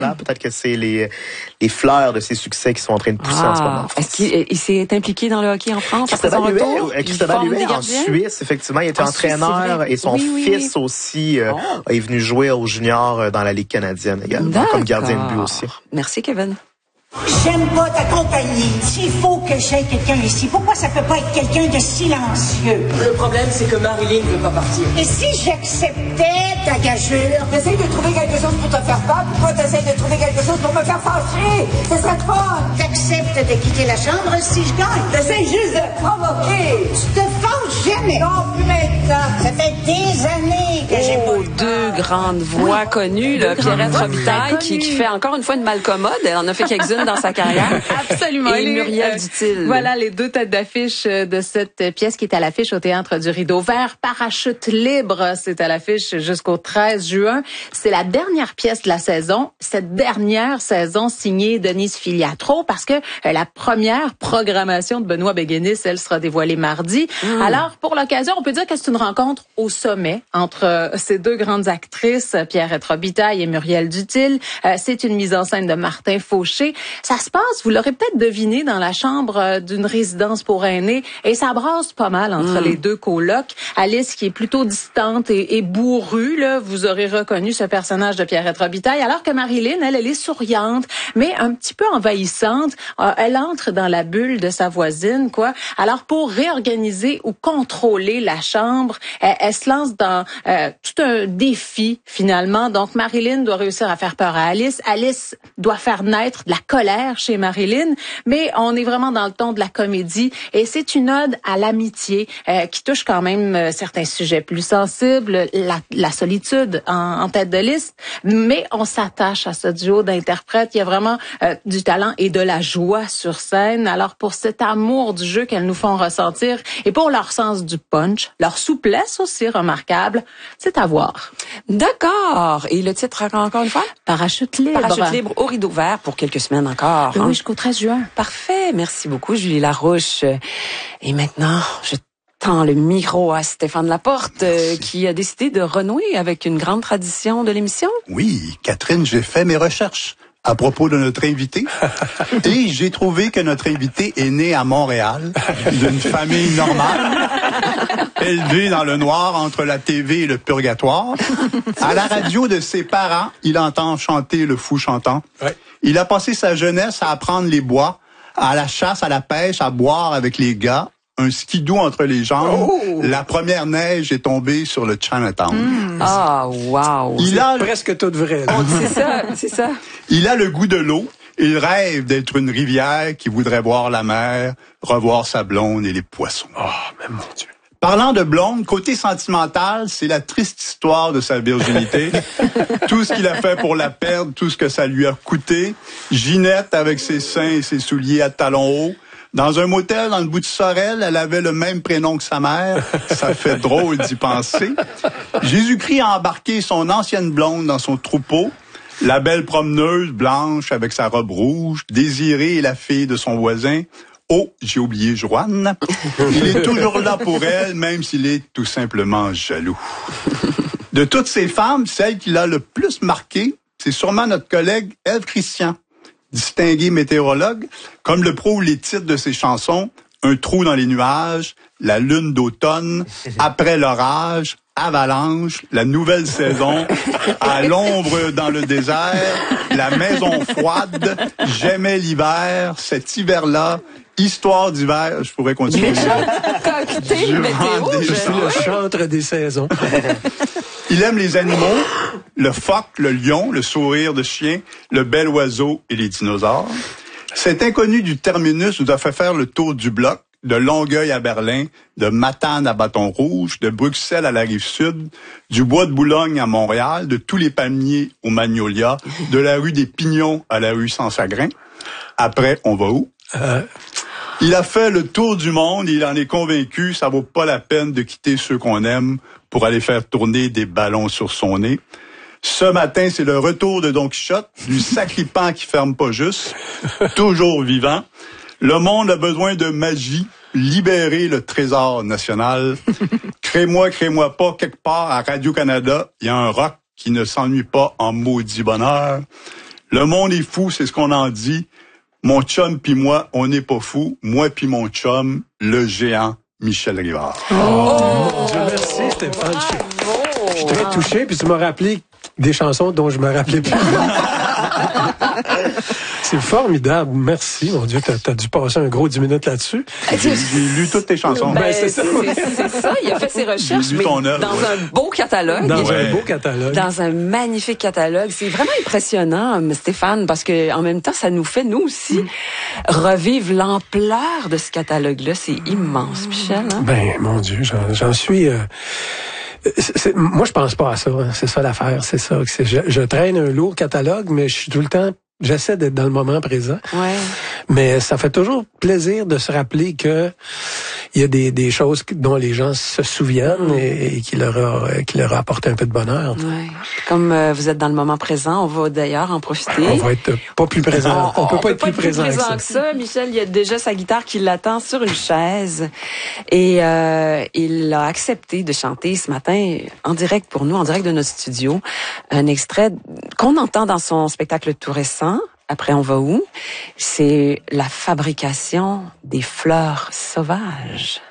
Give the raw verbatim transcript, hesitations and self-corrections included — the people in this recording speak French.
Là, peut-être que c'est les, les fleurs de ses succès qui sont en train de pousser ah, en ce moment. Est-ce qu'il il s'est impliqué dans le hockey en France? Christophe Huet, Christophe Huet en Suisse, effectivement, il était en entraîneur Suisse, et son oui, oui, fils oui. aussi euh, oh. est venu jouer aux juniors dans la Ligue canadienne également, D'accord. comme gardien de but aussi. Merci Kevin. J'aime pas ta compagnie. S'il faut que j'aie quelqu'un ici, pourquoi ça peut pas être quelqu'un de silencieux? Le problème, c'est que Marilyn ne veut pas partir. Et si j'acceptais ta gageure? T'essayes de trouver quelque chose pour te faire peur, pourquoi t'essayes de trouver quelque chose pour me faire fâcher? Ce serait fun! T'acceptes de quitter la chambre si je gagne? T'essayes juste de provoquer! Tu te fâches jamais! Non, plus maintenant! Ça fait des années que oh, j'ai pas... deux grandes voix oui. connues, là, Pierrette Robitaille, qui, qui fait encore une fois une malcommode. Elle en a fait quelques-unes dans sa carrière. Absolument. Et Muriel euh, Dutil. Voilà les deux têtes d'affiche de cette pièce qui est à l'affiche au Théâtre du Rideau Vert. Parachute libre, c'est à l'affiche jusqu'au treize juin. C'est la dernière pièce de la saison. Cette dernière saison signée Denise Filiatro parce que euh, la première programmation de Benoît Béguénis, elle sera dévoilée mardi. Mmh. Alors, pour l'occasion, on peut dire que c'est une rencontre au sommet entre euh, ces deux grandes actrices, Pierrette Robitaille et Muriel Dutil. Euh, c'est une mise en scène de Martin Fauché. Ça se passe, vous l'aurez peut-être deviné, dans la chambre d'une résidence pour aînés, et ça brasse pas mal entre mmh. les deux colocs. Alice, qui est plutôt distante et, et bourrue, là, vous aurez reconnu ce personnage de Pierrette Robitaille, alors que Marilyn, elle, elle est souriante, mais un petit peu envahissante. Euh, elle entre dans la bulle de sa voisine, quoi. Alors, pour réorganiser ou contrôler la chambre, elle, elle se lance dans euh, tout un défi, finalement. Donc, Marilyn doit réussir à faire peur à Alice. Alice doit faire naître de la colère chez Marilyn, mais on est vraiment dans le ton de la comédie et c'est une ode à l'amitié euh, qui touche quand même euh, certains sujets plus sensibles, la, la solitude en, en tête de liste, mais on s'attache à ce duo d'interprètes. Il y a vraiment euh, du talent et de la joie sur scène. Alors pour cet amour du jeu qu'elles nous font ressentir et pour leur sens du punch, leur souplesse aussi remarquable, c'est à voir. D'accord. Et le titre encore une fois? Parachute libre. Parachute libre au Rideau Vert pour quelques semaines encore. Oui, hein? Jusqu'au treize juin. Parfait. Merci beaucoup, Julie Larouche. Et maintenant, je tends le micro à Stéphane Laporte, euh, qui a décidé de renouer avec une grande tradition de l'émission. Oui, Catherine, j'ai fait mes recherches à propos de notre invité et j'ai trouvé que notre invité est né à Montréal, d'une famille normale, élevé dans le noir entre la T V et le purgatoire. À la radio de ses parents, il entend chanter le fou chantant. Ouais. Il a passé sa jeunesse à apprendre les bois, à la chasse, à la pêche, à boire avec les gars, un skidoo entre les jambes. Oh! La première neige est tombée sur le Chinatown. Mmh. Ah, wow! Il a presque tout vrai. Oh, c'est ça, c'est ça. Il a le goût de l'eau. Il rêve d'être une rivière qui voudrait voir la mer, revoir sa blonde et les poissons. Oh, mais mon Dieu. Parlant de blonde, côté sentimental, c'est la triste histoire de sa virginité. Tout ce qu'il a fait pour la perdre, tout ce que ça lui a coûté. Ginette avec ses seins et ses souliers à talons hauts. Dans un motel dans le bout de Sorel, elle avait le même prénom que sa mère. Ça fait drôle d'y penser. Jésus-Christ a embarqué son ancienne blonde dans son troupeau. La belle promeneuse blanche avec sa robe rouge. Désirée est la fille de son voisin. Oh, j'ai oublié Joanne. Il est toujours là pour elle, même s'il est tout simplement jaloux. De toutes ces femmes, celle qui l'a le plus marqué, c'est sûrement notre collègue Ève Christian, distinguée météorologue, comme le prouvent les titres de ses chansons, Un trou dans les nuages, La lune d'automne, Après l'orage, Avalanche, La nouvelle saison, À l'ombre dans le désert, La maison froide, J'aimais l'hiver, Cet hiver-là, Histoire d'hiver, je pourrais continuer. Cocktail météo, je suis le chantre des saisons. Il aime les animaux, le phoque, le lion, le sourire de chien, le bel oiseau et les dinosaures. Cet inconnu du terminus nous a fait faire le tour du bloc, de Longueuil à Berlin, de Matane à Bâton-Rouge, de Bruxelles à la Rive-Sud, du bois de Boulogne à Montréal, de tous les palmiers aux magnolias, de la rue des Pignons à la rue Sans-Sagrin. Après, on va où? Euh... Il a fait le tour du monde et il en est convaincu, ça vaut pas la peine de quitter ceux qu'on aime pour aller faire tourner des ballons sur son nez. Ce matin, c'est le retour de Don Quichotte, du sacripant qui ferme pas juste, toujours vivant. Le monde a besoin de magie, libérer le trésor national. Crée-moi, crée-moi pas, quelque part à Radio-Canada, il y a un rock qui ne s'ennuie pas en maudit bonheur. Le monde est fou, c'est ce qu'on en dit. Mon chum puis moi, on n'est pas fou. Moi puis mon chum, le géant Michel Rivard. Oh, oh mon Dieu, merci Stéphane. Je suis très touché, puis tu m'as rappelé des chansons dont je me rappelais plus. C'est formidable. Merci, mon Dieu. T'as, t'as dû passer un gros dix minutes là-dessus. J'ai, j'ai lu toutes tes chansons. Ben, c'est, ça. C'est, c'est ça. Il a fait ses recherches, mais œuvre, dans ouais. un beau catalogue. Dans ouais. un beau catalogue. Dans un magnifique catalogue. C'est vraiment impressionnant, Stéphane, parce que en même temps, ça nous fait, nous aussi, mm. revivre l'ampleur de ce catalogue-là. C'est immense, Michel. Hein? Ben, mon Dieu, j'en, j'en suis... Euh... C'est, c'est, moi, je pense pas à ça. Hein. C'est ça l'affaire. C'est ça. C'est, je, je traîne un lourd catalogue, mais je suis tout le temps... J'essaie d'être dans le moment présent. Ouais. Mais ça fait toujours plaisir de se rappeler que il y a des, des choses dont les gens se souviennent mmh. et, et qui leur a, qui leur a apporté un peu de bonheur. Ouais. Comme euh, vous êtes dans le moment présent, on va d'ailleurs en profiter. On va être pas plus présent. On, on, on peut pas peut être pas plus présent, présent que, que ça. Michel, il y a déjà sa guitare qui l'attend sur une chaise et euh, il a accepté de chanter ce matin en direct pour nous, en direct de notre studio, un extrait qu'on entend dans son spectacle tout récent. Après, on va où? C'est la fabrication des fleurs sauvages.